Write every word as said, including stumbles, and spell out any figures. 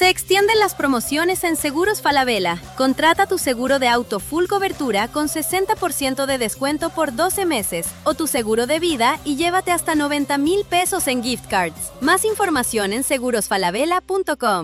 Se extienden las promociones en Seguros Falabella. Contrata tu seguro de auto full cobertura con sesenta por ciento de descuento por doce meses o tu seguro de vida y llévate hasta noventa mil pesos en gift cards. Más información en seguros falabella punto com.